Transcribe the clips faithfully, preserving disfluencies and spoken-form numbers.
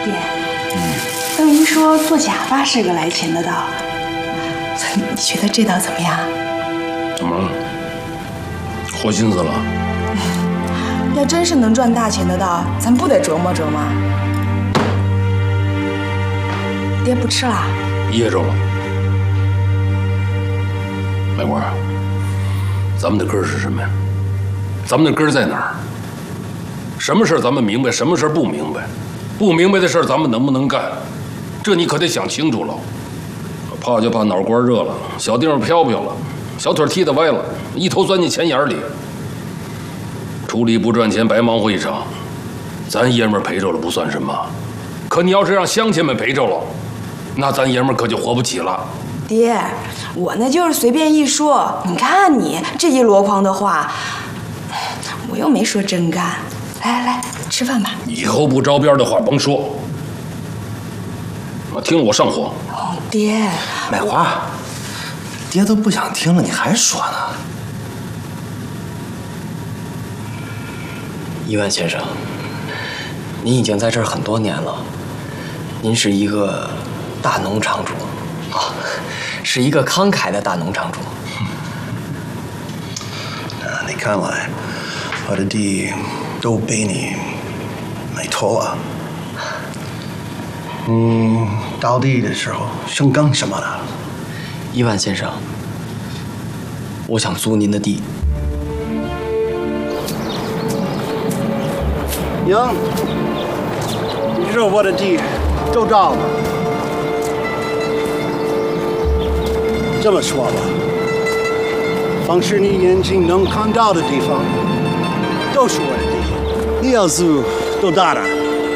爹，嗯，邓姨说做假发是个来钱的道，你觉得这道怎么样？ 怎么了？活心思了？ 要真是能赚大钱的道，咱不得琢磨琢磨？爹不吃了？ 噎着了。美花，咱们的根儿是什么呀？咱们的根儿在哪儿？什么事儿咱们明白，什么事儿不明白？不明白的事儿咱们能不能干？这你可得想清楚了。怕就怕脑瓜热了，小地方飘飘了，小腿踢得歪了，一头钻进钱眼里。出力不赚钱，白忙活一场。咱爷们儿赔着了不算什么，可你要是让乡亲们赔着了，那咱爷们儿可就活不起了。 爹，我那就是随便一说。你看你这一箩筐的话，我又没说真干。来来来，吃饭吧。 以后不着边的话甭说，我听了我上火。 哦，爹， 美花，爹都不想听了，你还说呢？伊万先生，您已经在这儿很多年了，您是一个大农场主，啊，是一个慷慨的大农场主。 啊，你看来我的地都被你买透了。嗯，到地的时候想干什么呢？ 伊万先生，我想租您的地。 娘，你知道我的地都到了。这么说吧，凡是你眼睛能看到的地方，都是我的地。你要租多大的？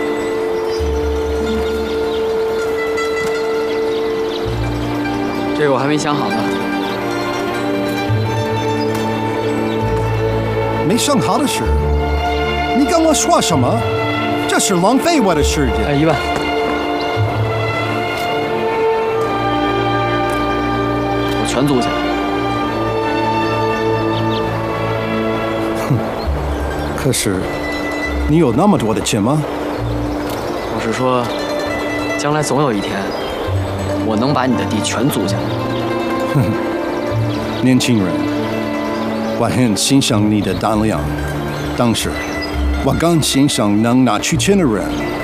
这个我还没想好呢。 没想好的事，你跟我说什么？这是浪费我的时间。 哎，一万。我全租下来。 哼，可是你有那么多的钱吗？ 我是说，将来总有一天，我能把你的地全租下来。 哼，年轻人，我很欣赏你的胆量，但是我更欣赏能拿出钱的人。